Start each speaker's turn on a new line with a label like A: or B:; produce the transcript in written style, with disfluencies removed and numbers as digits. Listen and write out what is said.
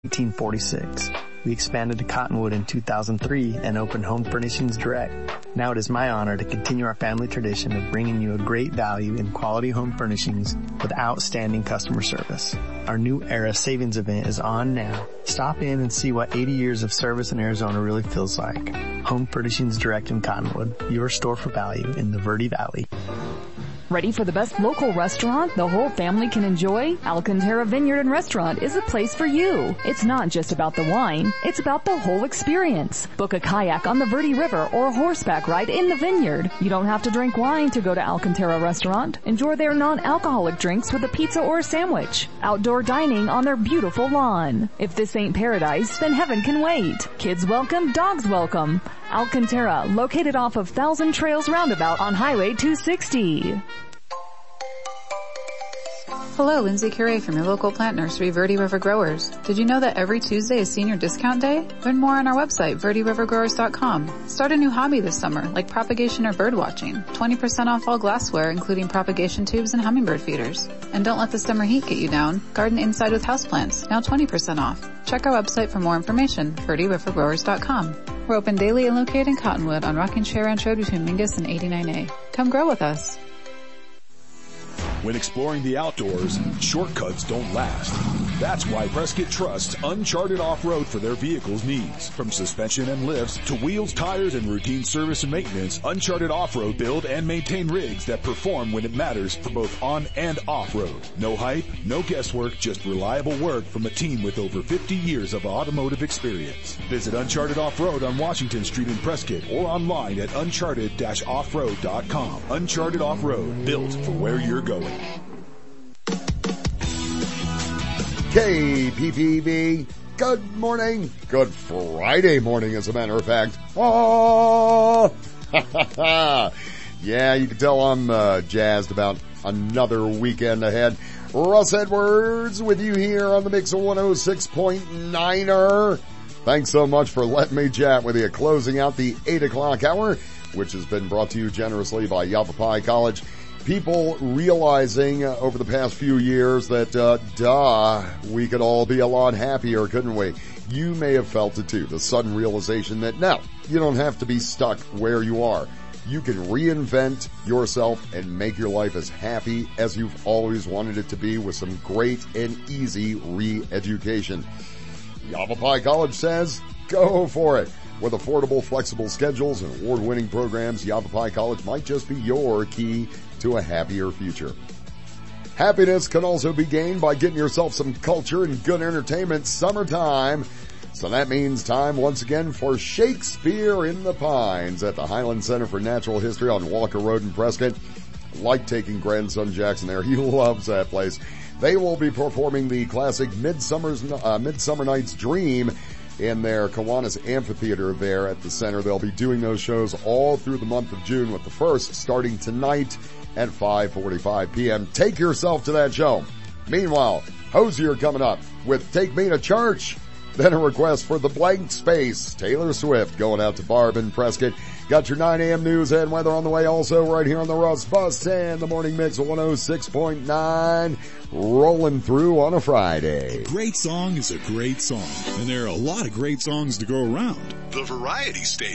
A: 1846. We expanded to Cottonwood in 2003 and opened Home Furnishings Direct. Now it is my honor to continue our family tradition of bringing you a great value in quality home furnishings with outstanding customer service. Our new era savings event is on now. Stop in and see what 80 years of service in Arizona really feels like. Home Furnishings Direct in Cottonwood, your store for value in the Verde Valley.
B: Ready for the best local restaurant the whole family can enjoy? Alcantara Vineyard and Restaurant is a place for you. It's not just about the wine, it's about the whole experience. Book a kayak on the Verde River or a horseback ride in the vineyard. You don't have to drink wine to go to Alcantara Restaurant. Enjoy their non-alcoholic drinks with a pizza or a sandwich. Outdoor dining on their beautiful lawn. If this ain't paradise, then heaven can wait. Kids welcome, dogs welcome. Alcantara, located off of Thousand Trails Roundabout on Highway 260.
C: Hello, Lindsay Curie from your local plant nursery, Verde River Growers. Did you know that every Tuesday is Senior Discount Day? Learn more on our website, verderivergrowers.com. Start a new hobby this summer, like propagation or bird watching. 20% off all glassware, including propagation tubes and hummingbird feeders. And don't let the summer heat get you down. Garden inside with houseplants, now 20% off. Check our website for more information, verderivergrowers.com. We're open daily and located in Cottonwood on Rocking Chair Ranch Road between Mingus and 89A. Come grow with us.
D: When exploring the outdoors, shortcuts don't last. That's why Prescott trusts Uncharted Off-Road for their vehicle's needs. From suspension and lifts to wheels, tires, and routine service and maintenance, Uncharted Off-Road build and maintain rigs that perform when it matters for both on and off-road. No hype, no guesswork, just reliable work from a team with over 50 years of automotive experience. Visit Uncharted Off-Road on Washington Street in Prescott or online at uncharted-offroad.com. Uncharted Off-Road, built for where you're going.
E: KPPV, good morning. Good Friday morning, as a matter of fact. Oh, yeah, you can tell I'm jazzed about another weekend ahead. Russ Edwards with you here on the Mix of 106.9er. Thanks so much for letting me chat with you, closing out the 8 o'clock hour, which has been brought to you generously by Yavapai College. People realizing over the past few years that, we could all be a lot happier, couldn't we? You may have felt it too, the sudden realization that no, you don't have to be stuck where you are. You can reinvent yourself and make your life as happy as you've always wanted it to be with some great and easy re-education. Yavapai College says, go for it. With affordable, flexible schedules and award-winning programs, Yavapai College might just be your key to a happier future. Happiness can also be gained by getting yourself some culture and good entertainment summertime. So that means time once again for Shakespeare in the Pines at the Highland Center for Natural History on Walker Road in Prescott. Like taking grandson Jackson there. He loves that place. They will be performing the classic Midsummer Night's Dream in their Kiwanis Amphitheater there at the center. They'll be doing those shows all through the month of June, with the first starting tonight at 5:45 p.m. Take yourself to that show. Meanwhile, Hosier coming up with Take Me to Church. Then a request for The Blank Space, Taylor Swift, going out to Barb and Prescott. Got your 9 a.m. news and weather on the way also right here on the Russ Bus and the Morning Mix of 106.9, rolling through on a Friday.
F: A great song is a great song, and there are a lot of great songs to go around. The Variety Station.